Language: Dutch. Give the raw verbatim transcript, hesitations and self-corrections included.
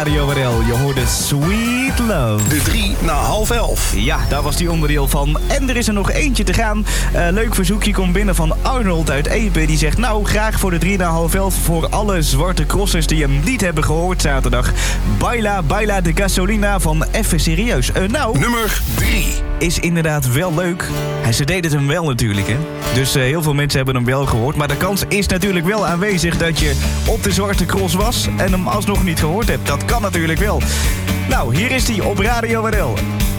Radio W L. Je hoorde Sweet Love. De drie na half elf. Ja, daar was die onderdeel van. En er is er nog eentje te gaan. Uh, leuk verzoekje komt binnen van Arnold uit Epe. Die zegt, nou, graag voor de drie na half elf... voor alle zwarte crossers die hem niet hebben gehoord zaterdag. Baila, baila de gasolina van Even Serieus. Uh, nou, nummer drie. Is inderdaad wel leuk. En ze deden het hem wel natuurlijk, hè. Dus uh, heel veel mensen hebben hem wel gehoord. Maar de kans is natuurlijk wel aanwezig dat je op de zwarte cross was... en hem alsnog niet gehoord hebt. Dat kan natuurlijk wel. Nou, hier is hij op Radio W L.